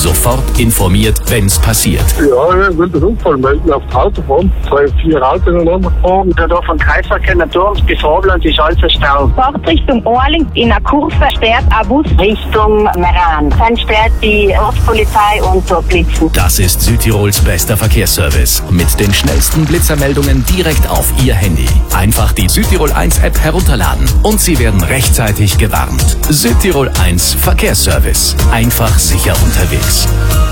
Sofort informiert, wenn's passiert. Ja, ich will das Unfall melden auf die Autobahn. 2-4 Autos ineinander gefahren. Da von Kreisverkehr Naturms bis Vorland ist alles Stau. Fahrt Richtung Orling in einer Kurve sperrt ein Bus Richtung Meran. Dann sperrt die Ortspolizei und so Blitzen. Das ist Südtirols bester Verkehrsservice. Mit den schnellsten Blitzermeldungen direkt auf Ihr Handy. Einfach die Südtirol 1 App herunterladen und Sie werden rechtzeitig gewarnt. Südtirol 1 Verkehrsservice. Einfach sicher unterwegs.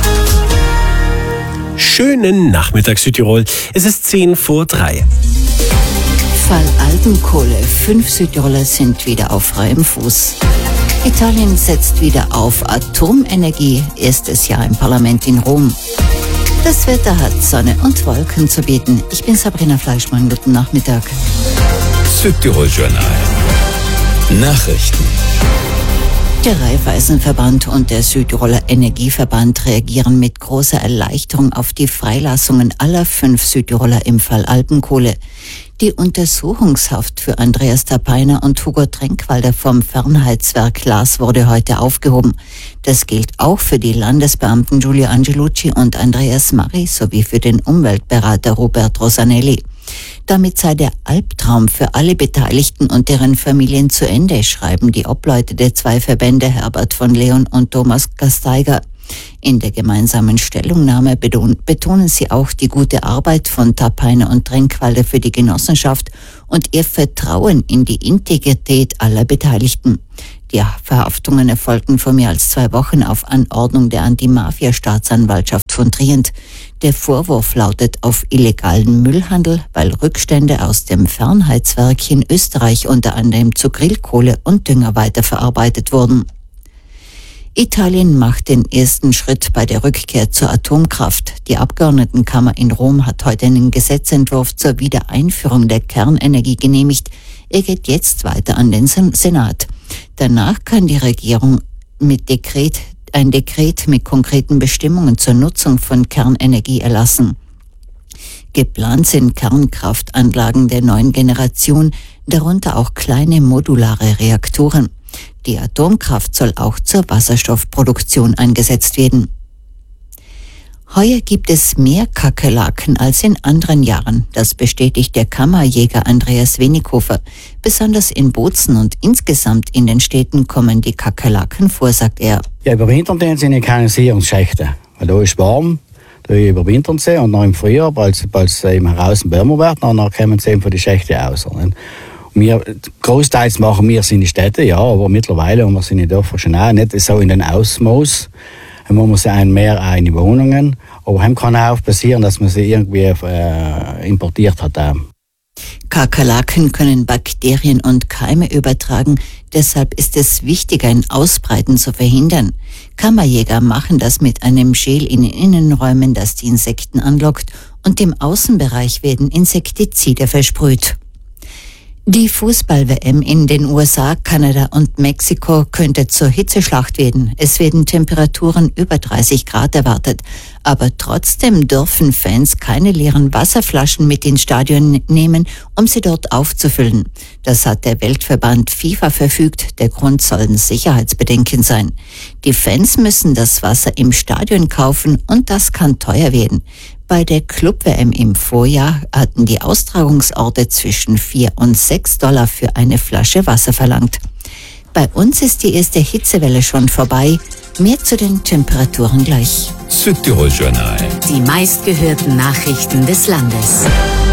Schönen Nachmittag, Südtirol. Es ist 2:50. Fall Alpenkohle. 5 Südtiroler sind wieder auf freiem Fuß. Italien setzt wieder auf Atomenergie. Erstes Jahr im Parlament in Rom. Das Wetter hat Sonne und Wolken zu bieten. Ich bin Sabrina Fleischmann. Guten Nachmittag. Südtirol Journal. Nachrichten. Der Raiffeisenverband und der Südtiroler Energieverband reagieren mit großer Erleichterung auf die Freilassungen aller 5 Südtiroler im Fall Alpenkohle. Die Untersuchungshaft für Andreas Tapainer und Hugo Trenkwalder vom Fernheitswerk Lars wurde heute aufgehoben. Das gilt auch für die Landesbeamten Giulio Angelucci und Andreas Mari sowie für den Umweltberater Robert Rosanelli. Damit sei der Albtraum für alle Beteiligten und deren Familien zu Ende, schreiben die Obleute der 2 Verbände Herbert von Leon und Thomas Gasteiger. In der gemeinsamen Stellungnahme betonen sie auch die gute Arbeit von Tapainer und Trenkwalder für die Genossenschaft und ihr Vertrauen in die Integrität aller Beteiligten. Die Verhaftungen erfolgten vor mehr als 2 Wochen auf Anordnung der Anti-Mafia-Staatsanwaltschaft von Trient. Der Vorwurf lautet auf illegalen Müllhandel, weil Rückstände aus dem Fernheitswerk in Österreich unter anderem zu Grillkohle und Dünger weiterverarbeitet wurden. Italien macht den ersten Schritt bei der Rückkehr zur Atomkraft. Die Abgeordnetenkammer in Rom hat heute einen Gesetzentwurf zur Wiedereinführung der Kernenergie genehmigt. Er geht jetzt weiter an den Senat. Danach kann die Regierung ein Dekret mit konkreten Bestimmungen zur Nutzung von Kernenergie erlassen. Geplant sind Kernkraftanlagen der neuen Generation, darunter auch kleine modulare Reaktoren. Die Atomkraft soll auch zur Wasserstoffproduktion eingesetzt werden. Heuer gibt es mehr Kakerlaken als in anderen Jahren. Das bestätigt der Kammerjäger Andreas Wenighofer. Besonders in Bozen und insgesamt in den Städten kommen die Kakerlaken vor, sagt er. Ja, überwintern sind ja keine Sicherungsschächte. Weil da ist warm, da überwintern sie und dann im Frühjahr, als es eben heraus wärmer wird, dann kommen sie eben von den Schächten aus. Wir, großteils machen wir es in die Städte, ja, aber mittlerweile haben wir es in den Dörfern schon auch, nicht so in den Ausmaß. Man muss ja mehr in die Wohnungen, aber es kann auch passieren, dass man sie irgendwie importiert hat. Kakerlaken können Bakterien und Keime übertragen, deshalb ist es wichtig, ein Ausbreiten zu verhindern. Kammerjäger machen das mit einem Gel in den Innenräumen, das die Insekten anlockt, und im Außenbereich werden Insektizide versprüht. Die Fußball-WM in den USA, Kanada und Mexiko könnte zur Hitzeschlacht werden. Es werden Temperaturen über 30 Grad erwartet. Aber trotzdem dürfen Fans keine leeren Wasserflaschen mit ins Stadion nehmen, um sie dort aufzufüllen. Das hat der Weltverband FIFA verfügt. Der Grund sollen Sicherheitsbedenken sein. Die Fans müssen das Wasser im Stadion kaufen und das kann teuer werden. Bei der Club-WM im Vorjahr hatten die Austragungsorte zwischen $4 und $6 für eine Flasche Wasser verlangt. Bei uns ist die erste Hitzewelle schon vorbei. Mehr zu den Temperaturen gleich. Südtirol Journal. Die meistgehörten Nachrichten des Landes.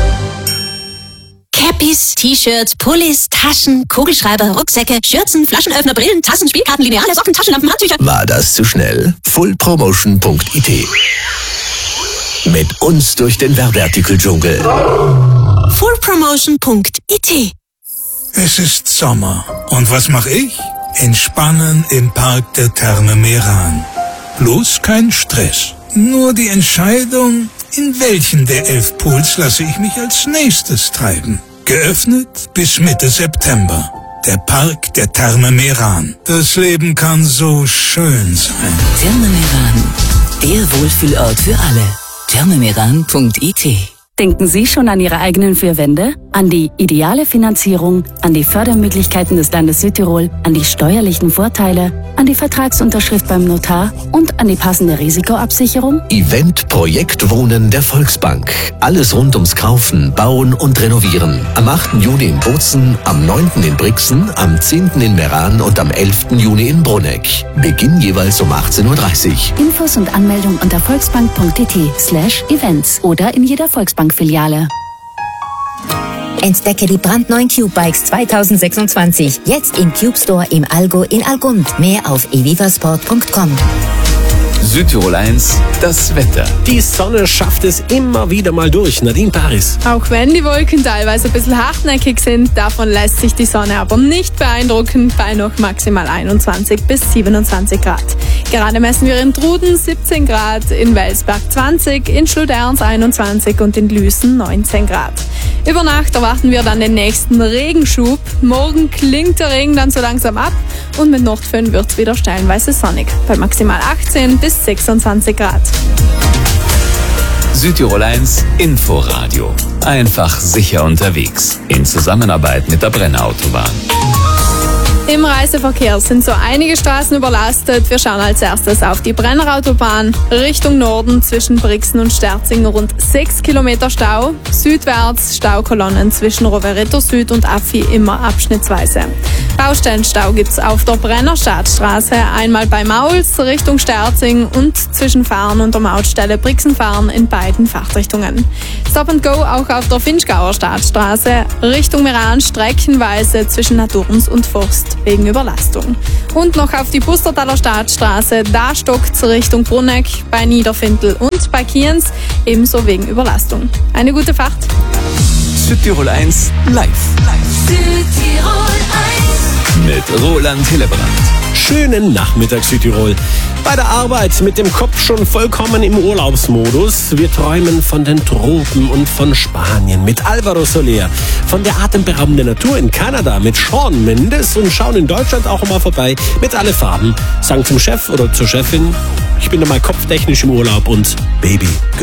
Cappies, T-Shirts, Pullis, Taschen, Kugelschreiber, Rucksäcke, Schürzen, Flaschenöffner, Brillen, Tassen, Spielkarten, Lineale, Socken, Taschenlampen, Handtücher. War das zu schnell? fullpromotion.it. Mit uns durch den Werbeartikel-Dschungel. fullpromotion.it. Es ist Sommer. Und was mache ich? Entspannen im Park der Therme Meran. Bloß kein Stress. Nur die Entscheidung, in welchen der 11 Pools lasse ich mich als nächstes treiben. Geöffnet bis Mitte September. Der Park der Therme Meran. Das Leben kann so schön sein. Therme Meran. Der Wohlfühlort für alle. thermemeran.it Denken Sie schon an Ihre eigenen 4 Wände? An die ideale Finanzierung, an die Fördermöglichkeiten des Landes Südtirol, an die steuerlichen Vorteile, an die Vertragsunterschrift beim Notar und an die passende Risikoabsicherung? Event Projekt Wohnen der Volksbank. Alles rund ums Kaufen, Bauen und Renovieren. Am 8. Juni in Bozen, am 9. in Brixen, am 10. in Meran und am 11. Juni in Bruneck. Beginn jeweils um 18:30 Uhr. Infos und Anmeldung unter volksbank.it/events oder in jeder Volksbank-Filiale. Entdecke die brandneuen Cube Bikes 2026. Jetzt im Cube Store im Allgäu in Algund. Mehr auf evivasport.com. Südtirol 1, das Wetter. Die Sonne schafft es immer wieder mal durch. Nadine Paris. Auch wenn die Wolken teilweise ein bisschen hartnäckig sind, davon lässt sich die Sonne aber nicht beeindrucken bei noch maximal 21 bis 27 Grad. Gerade messen wir in Truden 17 Grad, in Welsberg 20, in Schluderns 21 und in Lüßen 19 Grad. Über Nacht erwarten wir dann den nächsten Regenschub. Morgen klingt der Regen dann so langsam ab und mit Nordföhn wird es wieder stellenweise sonnig. Bei maximal 18 bis 26 Grad. Südtirol 1 Inforadio. Einfach sicher unterwegs. In Zusammenarbeit mit der Brenner Autobahn. Im Reiseverkehr sind so einige Straßen überlastet. Wir schauen als erstes auf die Brenner Autobahn. Richtung Norden zwischen Brixen und Sterzing rund 6 Kilometer Stau. Südwärts Staukolonnen zwischen Rovereto Süd und Affi immer abschnittsweise. Baustellenstau gibt's auf der Brenner Stadtstraße, einmal bei Mauls Richtung Sterzing und zwischen Fahren und der Mautstelle Brixen-Fahren in beiden Fahrtrichtungen. Stop and Go auch auf der Finchgauer Stadtstraße Richtung Meran streckenweise zwischen Naturns und Forst wegen Überlastung. Und noch auf die Pustertaler Stadtstraße, da stockt's Richtung Bruneck, bei Niederfindl und bei Kienz, ebenso wegen Überlastung. Eine gute Fahrt. Südtirol 1 live. Südtirol 1. Mit Roland Hillebrand. Schönen Nachmittag, Südtirol. Bei der Arbeit mit dem Kopf schon vollkommen im Urlaubsmodus. Wir träumen von den Tropen und von Spanien mit Alvaro Soler. Von der atemberaubenden Natur in Kanada mit Shawn Mendes und schauen in Deutschland auch mal vorbei mit Alle Farben. Sagen zum Chef oder zur Chefin, ich bin da mal kopftechnisch im Urlaub und Baby.